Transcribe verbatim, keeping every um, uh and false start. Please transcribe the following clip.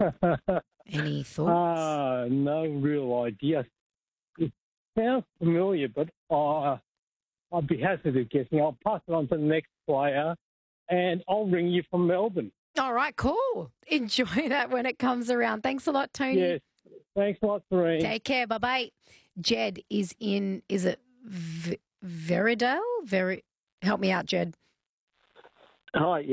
Any thoughts? Ah, no real idea. It sounds familiar, but uh, I'd be hazarded of guessing. I'll pass it on to the next player, and I'll ring you from Melbourne. All right, cool. Enjoy that when it comes around. Thanks a lot, Tony. Yes. Thanks a lot, Serene. Take care. Bye bye. Jed is in. Is it v- Veridale? Very. Help me out, Jed. Hi,